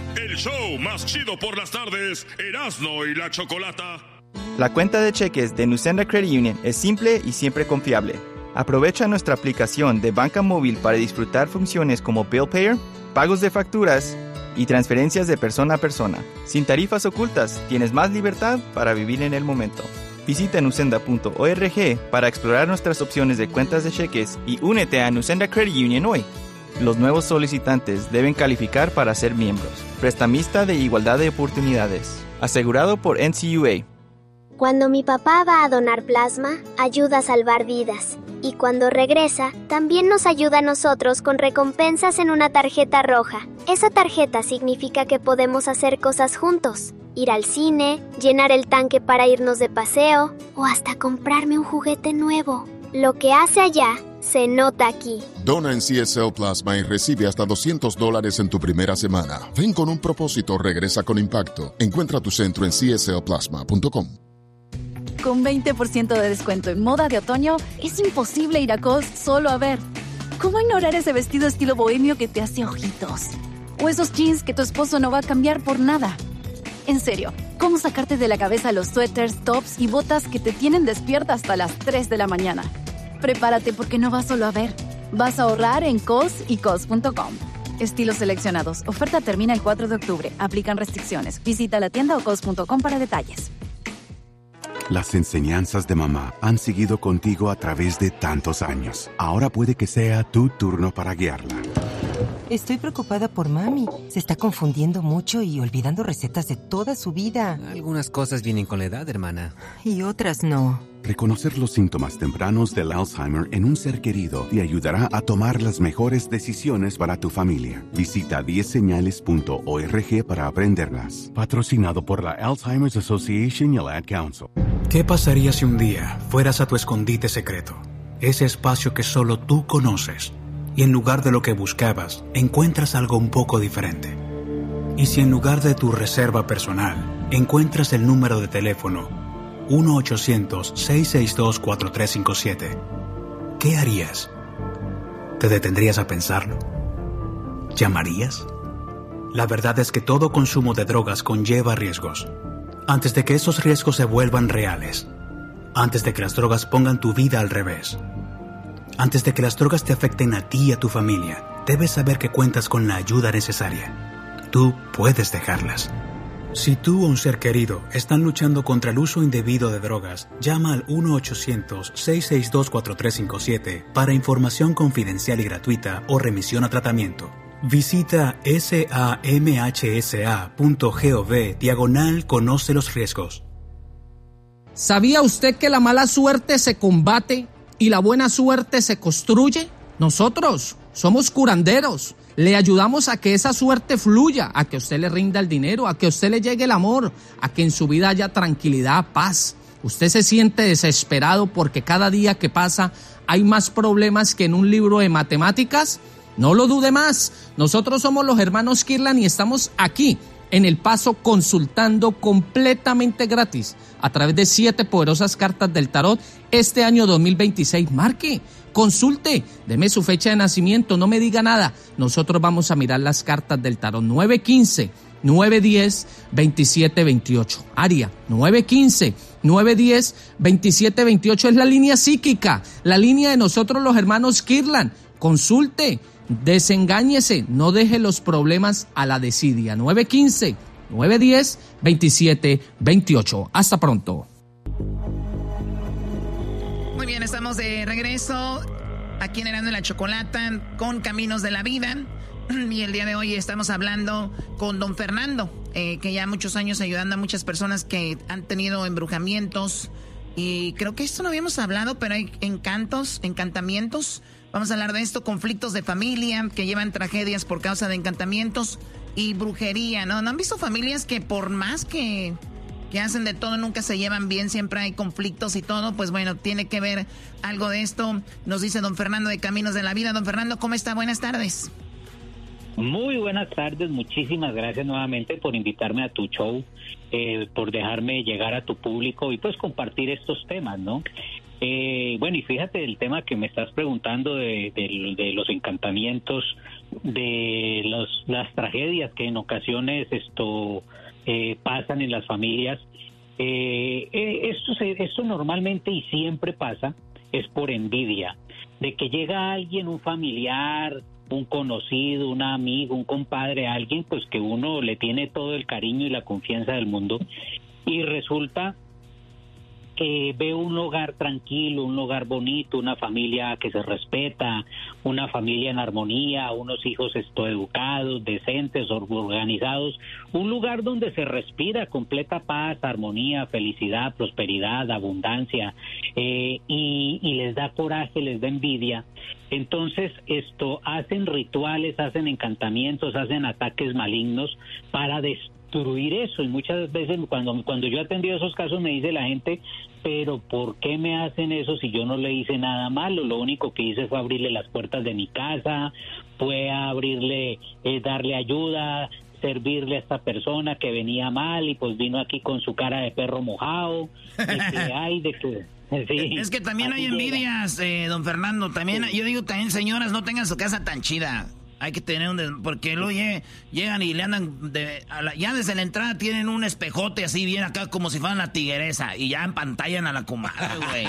El show más chido por las tardes, Erasmo y la Chocolata. La cuenta de cheques de Nusenda Credit Union es simple y siempre confiable. Aprovecha nuestra aplicación de banca móvil para disfrutar funciones como Bill Payer, pagos de facturas y transferencias de persona a persona. Sin tarifas ocultas, tienes más libertad para vivir en el momento. Visita nusenda.org para explorar nuestras opciones de cuentas de cheques y únete a Nusenda Credit Union hoy. Los nuevos solicitantes deben calificar para ser miembros. Prestamista de igualdad de oportunidades. Asegurado por NCUA. Cuando mi papá va a donar plasma, ayuda a salvar vidas. Y cuando regresa, también nos ayuda a nosotros con recompensas en una tarjeta roja. Esa tarjeta significa que podemos hacer cosas juntos. Ir al cine, llenar el tanque para irnos de paseo o hasta comprarme un juguete nuevo. Lo que hace allá se nota aquí. Dona en CSL Plasma y recibe hasta $200 en tu primera semana. Ven con un propósito, regresa con impacto. Encuentra tu centro en cslplasma.com. Con 20% de descuento en moda de otoño, es imposible ir a Kohl's solo a ver. ¿Cómo ignorar ese vestido estilo bohemio que te hace ojitos? O esos jeans que tu esposo no va a cambiar por nada. En serio, ¿cómo sacarte de la cabeza los suéteres, tops y botas que te tienen despierta hasta las 3 de la mañana? Prepárate porque no vas solo a ver. Vas a ahorrar en Kohl's y Kohl's.com. Estilos seleccionados. Oferta termina el 4 de octubre. Aplican restricciones. Visita la tienda o Kohl's.com para detalles. Las enseñanzas de mamá han seguido contigo a través de tantos años. Ahora puede que sea tu turno para guiarla. Estoy preocupada por mami. Se está confundiendo mucho y olvidando recetas de toda su vida. Algunas cosas vienen con la edad, hermana. Y otras no. Reconocer los síntomas tempranos del Alzheimer en un ser querido te ayudará a tomar las mejores decisiones para tu familia. Visita 10señales.org para aprenderlas. Patrocinado por la Alzheimer's Association y el Ad Council. ¿Qué pasaría si un día fueras a tu escondite secreto? Ese espacio que solo tú conoces. Y en lugar de lo que buscabas, encuentras algo un poco diferente. Y si en lugar de tu reserva personal, encuentras el número de teléfono 1-800-662-4357, ¿qué harías? ¿Te detendrías a pensarlo? ¿Llamarías? La verdad es que todo consumo de drogas conlleva riesgos. Antes de que esos riesgos se vuelvan reales, antes de que las drogas pongan tu vida al revés, antes de que las drogas te afecten a ti y a tu familia, debes saber que cuentas con la ayuda necesaria. Tú puedes dejarlas. Si tú o un ser querido están luchando contra el uso indebido de drogas, llama al 1-800-662-4357 para información confidencial y gratuita o remisión a tratamiento. Visita samhsa.gov/conoce los riesgos. ¿Sabía usted que la mala suerte se combate y la buena suerte se construye? Nosotros somos curanderos. Le ayudamos a que esa suerte fluya, a que usted le rinda el dinero, a que usted le llegue el amor, a que en su vida haya tranquilidad, paz. Usted se siente desesperado porque cada día que pasa hay más problemas que en un libro de matemáticas. No lo dude más. Nosotros somos los hermanos Kirlan y estamos aquí en El Paso consultando completamente gratis a través de 7 poderosas cartas del tarot este año 2026. Marque, consulte, deme su fecha de nacimiento, no me diga nada. Nosotros vamos a mirar las cartas del tarot. 915-910-2728. Área 915-910-2728 es la línea psíquica, la línea de nosotros los hermanos Kirlan. Consulte, desengáñese, no deje los problemas a la desidia. 915-910-2728. Hasta pronto. Muy bien, estamos de regreso aquí en Erasmo y la Chocolata con Caminos de la Vida. Y el día de hoy estamos hablando con don Fernando, que ya muchos años ayudando a muchas personas que han tenido embrujamientos. Y creo que esto no habíamos hablado, pero hay encantamientos. Vamos a hablar de esto, conflictos de familia que llevan tragedias por causa de encantamientos y brujería, ¿no? ¿No han visto familias que por más que hacen de todo nunca se llevan bien, siempre hay conflictos y todo? Pues bueno, tiene que ver algo de esto, nos dice don Fernando de Caminos de la Vida. Don Fernando, ¿cómo está? Buenas tardes. Muy buenas tardes, muchísimas gracias nuevamente por invitarme a tu show, por dejarme llegar a tu público y pues compartir estos temas, ¿no? Bueno, y fíjate el tema que me estás preguntando de los encantamientos. las tragedias que en ocasiones pasan en las familias. Esto normalmente y siempre pasa es por envidia, de que llega alguien, un familiar, un conocido, un amigo, un compadre, alguien pues que uno le tiene todo el cariño y la confianza del mundo, y resulta que ve un hogar tranquilo, un hogar bonito, una familia que se respeta, una familia en armonía, unos hijos educados, decentes, organizados, un lugar donde se respira completa paz, armonía, felicidad, prosperidad, abundancia, y les da coraje, les da envidia. Entonces hacen rituales, hacen encantamientos, hacen ataques malignos para destruir eso, y muchas veces cuando yo he atendido esos casos me dice la gente, pero ¿por qué me hacen eso si yo no le hice nada malo? Lo único que hice fue abrirle las puertas de mi casa, fue darle ayuda, servirle a esta persona que venía mal y pues vino aquí con su cara de perro mojado, sí, es que también hay envidias, don Fernando, también yo digo, también señoras, no tengan su casa tan chida. Hay que tener porque luego llegan y le andan ya desde la entrada tienen un espejote así bien acá como si fueran la tigresa y ya empantallan a la comadre, güey.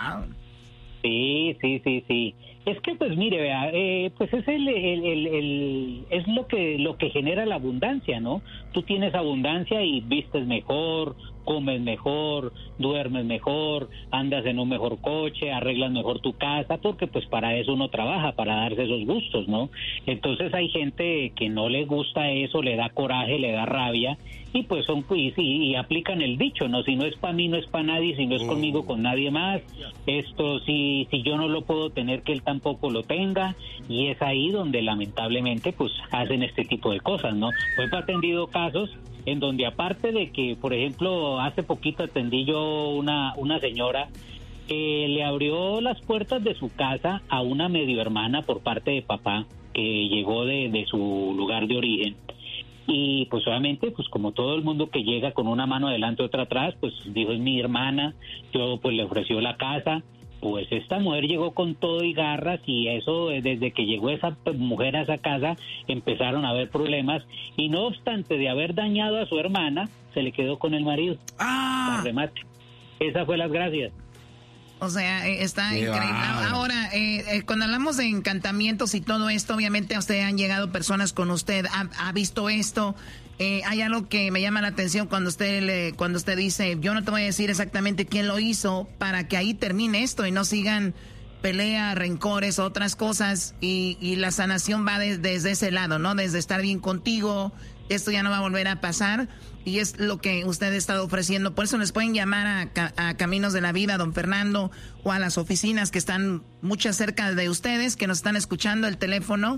Sí. Es que pues mire, vea, pues es es lo que genera la abundancia, ¿no? Tú tienes abundancia y vistes mejor, comes mejor, duermes mejor, andas en un mejor coche, arreglas mejor tu casa, porque pues para eso uno trabaja, para darse esos gustos, ¿no? Entonces hay gente que no le gusta eso, le da coraje, le da rabia, y pues y aplican el dicho, ¿no? Si no es para mí, no es para nadie, si no es conmigo, con nadie más. Si yo no lo puedo tener, que él tampoco lo tenga, y es ahí donde lamentablemente pues hacen este tipo de cosas, ¿no? Pues he atendido casos en donde, aparte de que, por ejemplo, hace poquito atendí yo una señora que le abrió las puertas de su casa a una medio hermana por parte de papá, que llegó de su lugar de origen. Y pues obviamente, pues como todo el mundo que llega con una mano adelante, otra atrás, pues dijo, es mi hermana, yo pues le ofreció la casa. Pues esta mujer llegó con todo y garras, y eso, desde que llegó esa mujer a esa casa, empezaron a haber problemas, y no obstante de haber dañado a su hermana, se le quedó con el marido. ¡Ah! Para remate. Esa fue las gracias. O sea, está increíble. Ahora, cuando hablamos de encantamientos y todo esto, obviamente a usted han llegado personas con usted, ha visto esto. Hay algo que me llama la atención cuando usted dice, yo no te voy a decir exactamente quién lo hizo para que ahí termine esto y no sigan pelea, rencores, otras cosas, y la sanación va desde ese lado, ¿no? Desde estar bien contigo, esto ya no va a volver a pasar, y es lo que usted ha estado ofreciendo. Por eso les pueden llamar a Caminos de la Vida, don Fernando, o a las oficinas que están muchas cerca de ustedes, que nos están escuchando. El teléfono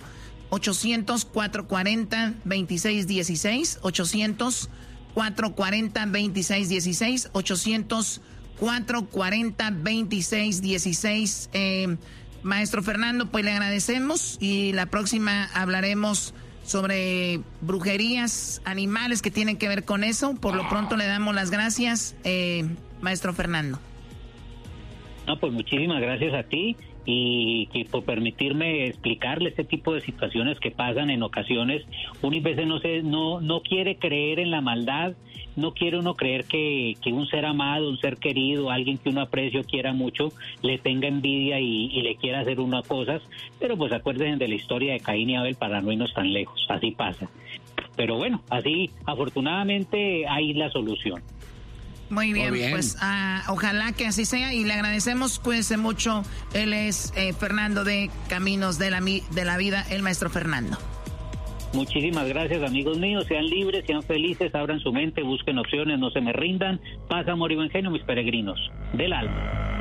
800-440-2616, 800-440-2616, 800-440-2616. Maestro Fernando, pues le agradecemos, y la próxima hablaremos sobre brujerías, animales que tienen que ver con eso. Por lo pronto le damos las gracias, maestro Fernando. No, pues muchísimas gracias a ti, y que por permitirme explicarle este tipo de situaciones que pasan en ocasiones. Uno a veces no quiere creer en la maldad, no quiere uno creer que un ser amado, un ser querido, alguien que uno aprecia o quiera mucho, le tenga envidia y le quiera hacer unas cosas, pero pues acuérdense de la historia de Caín y Abel para no irnos tan lejos, así pasa. Pero bueno, así afortunadamente hay la solución. Muy bien, pues ojalá que así sea, y le agradecemos, cuídense mucho. Él es Fernando de Caminos de la Vida, el maestro Fernando. Muchísimas gracias, amigos míos, sean libres, sean felices, abran su mente, busquen opciones, no se me rindan. Paz, amor y buen genio, mis peregrinos del alma.